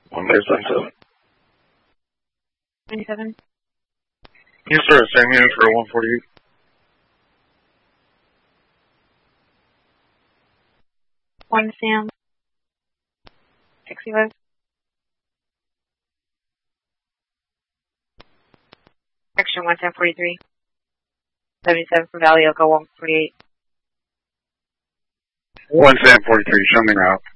1 base 27. 27. You start the same unit for 148. One Sam. 65. Section 11043. 77 from Valley Oka 148. 11043, show me route.